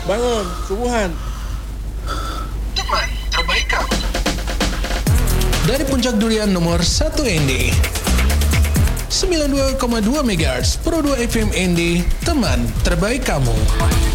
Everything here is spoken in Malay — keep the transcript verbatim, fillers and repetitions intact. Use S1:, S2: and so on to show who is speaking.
S1: Bangun, subuhan.
S2: Teman terbaik kamu.
S3: Dari Puncak Durian nomor satu N D sembilan puluh dua koma dua megahertz Pro dua F M N D, teman terbaik kamu.